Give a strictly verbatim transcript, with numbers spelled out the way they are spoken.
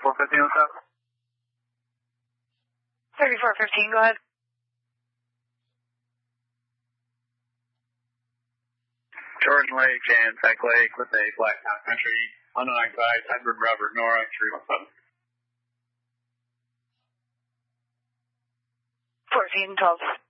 four fifteen, what's up? thirty-four fifteen, go ahead. Jordan Lake and Peck Lake with a Blacktop Country, unoccupied, Edward Robert Nora, three one seven. fourteen twelve.